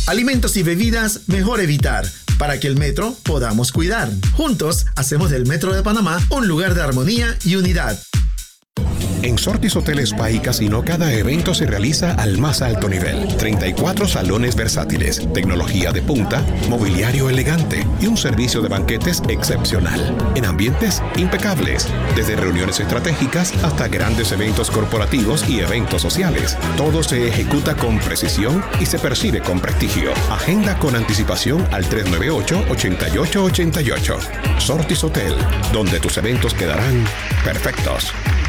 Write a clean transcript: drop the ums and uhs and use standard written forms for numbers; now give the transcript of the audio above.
Alimentos y bebidas, mejor evitar, para que el metro podamos cuidar. Juntos, hacemos del Metro de Panamá un lugar de armonía y unidad. En Sortis Hotel Spa y Casino, cada evento se realiza al más alto nivel. 34 salones versátiles, tecnología de punta, mobiliario elegante y un servicio de banquetes excepcional. En ambientes impecables, desde reuniones estratégicas hasta grandes eventos corporativos y eventos sociales. Todo se ejecuta con precisión y se percibe con prestigio. Agenda con anticipación al 398-8888. Sortis Hotel, donde tus eventos quedarán perfectos.